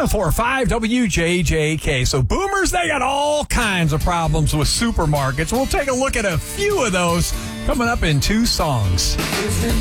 104.5 WJJK. So boomers, they got all kinds of problems with supermarkets. We'll take a look at a few of those coming up in 2 songs.